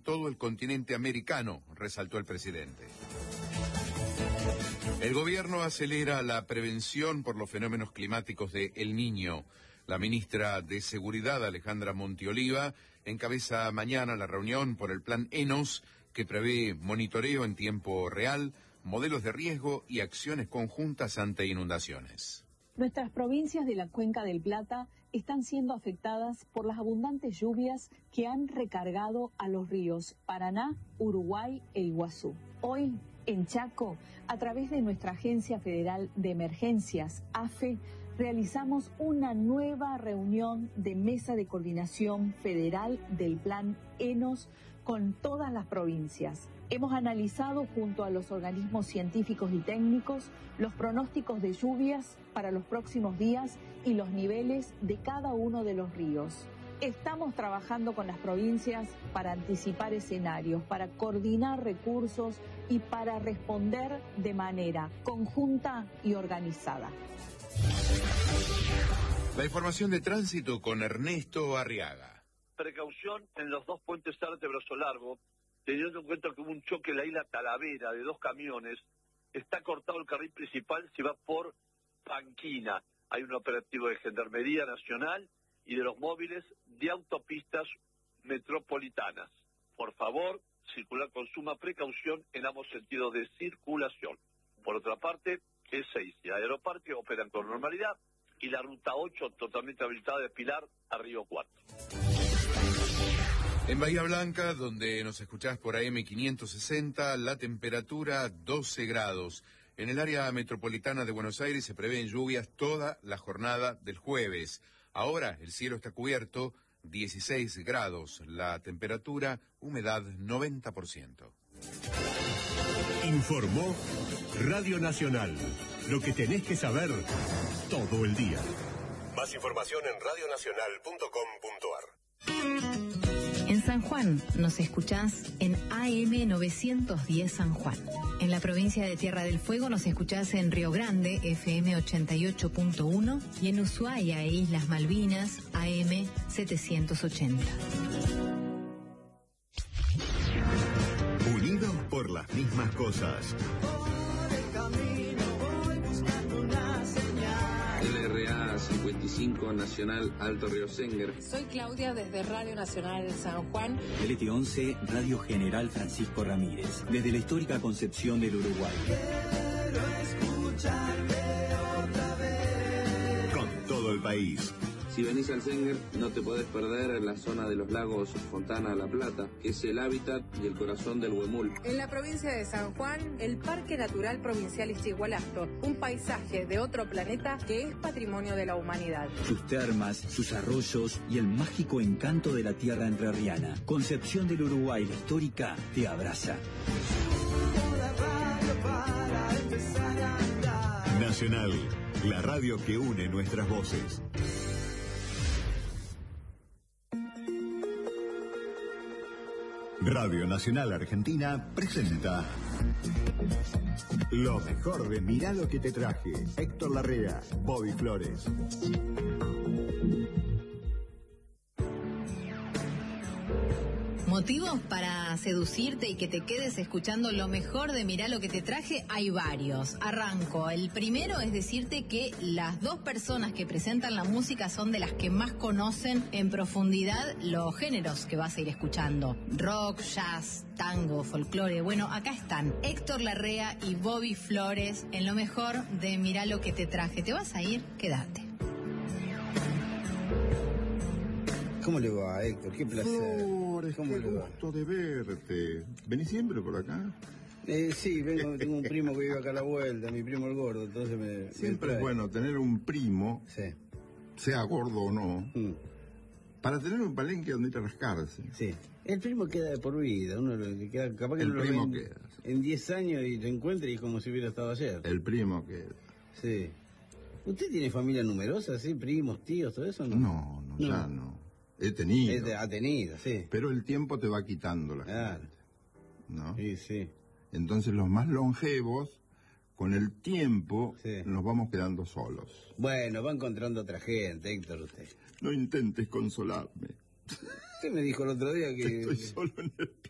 todo el continente americano, resaltó el presidente. El gobierno acelera la prevención por los fenómenos climáticos de El Niño. La ministra de Seguridad, Alejandra Montioliva, encabeza mañana la reunión por el plan ENOS, que prevé monitoreo en tiempo real, modelos de riesgo y acciones conjuntas ante inundaciones. Nuestras provincias de la Cuenca del Plata están siendo afectadas por las abundantes lluvias que han recargado a los ríos Paraná, Uruguay e Iguazú. Hoy, en Chaco, a través de nuestra Agencia Federal de Emergencias, AFE, realizamos una nueva reunión de Mesa de Coordinación Federal del Plan ENOS con todas las provincias. Hemos analizado junto a los organismos científicos y técnicos los pronósticos de lluvias para los próximos días y los niveles de cada uno de los ríos. Estamos trabajando con las provincias para anticipar escenarios, para coordinar recursos y para responder de manera conjunta y organizada. La información de tránsito con Ernesto Arriaga. Precaución en los dos puentes Arte Brazo Largo, teniendo en cuenta que hubo un choque en la isla Talavera de dos camiones. Está cortado el carril principal, se va por Panquina. Hay un operativo de Gendarmería Nacional y de los móviles de autopistas metropolitanas. Por favor, circular con suma precaución en ambos sentidos de circulación. Por otra parte, E6 y Aeroparque operan con normalidad y la ruta 8 totalmente habilitada de Pilar a Río Cuarto. En Bahía Blanca, donde nos escuchás por AM 560, la temperatura 12 grados. En el área metropolitana de Buenos Aires se prevén lluvias toda la jornada del jueves. Ahora el cielo está cubierto, 16 grados. La temperatura, humedad 90%. Informó Radio Nacional. Lo que tenés que saber todo el día. Más información en radionacional.com.ar. En San Juan nos escuchás en AM 910 San Juan. En la provincia de Tierra del Fuego nos escuchás en Río Grande, FM 88.1, y en Ushuaia e Islas Malvinas, AM 780. Unidos por las mismas cosas. LRA 55 Nacional Alto Río Sénger. Soy Claudia desde Radio Nacional San Juan. LT11 Radio General Francisco Ramírez, desde la histórica Concepción del Uruguay. Quiero escucharte otra vez. Con todo el país. Si venís al Sénger, no te podés perder la zona de los lagos Fontana La Plata, que es el hábitat y el corazón del huemul. En la provincia de San Juan, el Parque Natural Provincial Istigualasto, un paisaje de otro planeta que es patrimonio de la humanidad. Sus termas, sus arroyos y el mágico encanto de la tierra entrerriana. Concepción del Uruguay, la histórica, te abraza. Nacional, la radio que une nuestras voces. Radio Nacional Argentina presenta lo mejor de Mirá lo que te traje. Héctor Larrea, Bobby Flores. Motivos para seducirte y que te quedes escuchando lo mejor de Mirá lo que te traje, hay varios. Arranco. El primero es decirte que las dos personas que presentan la música son de las que más conocen en profundidad los géneros que vas a ir escuchando. Rock, jazz, tango, folclore. Bueno, acá están Héctor Larrea y Bobby Flores en lo mejor de Mirá lo que te traje. ¿Te vas a ir? Quédate. ¿Cómo le va, Héctor? Qué placer. Flores, qué gusto de verte. ¿Venís siempre por acá? Sí, tengo un primo que vive acá a la vuelta, mi primo el gordo, entonces Siempre es bueno tener un primo, sí, sea gordo o no, para tener un palenque donde ir a rascarse. Sí, el primo queda de por vida, uno le queda, capaz que el no primo lo queda. En 10 años y te encuentra y es como si hubiera estado ayer. El primo queda. Sí. ¿Usted tiene familia numerosa, sí? ¿Primos, tíos, todo eso? No, ya no. He tenido. Ha tenido, sí. Pero el tiempo te va quitando la gente, ¿no? Sí, sí. Entonces los más longevos, con el tiempo, sí, nos vamos quedando solos. Bueno, va encontrando otra gente, Héctor, usted. No intentes consolarme. Usted me dijo el otro día que... Estoy solo en el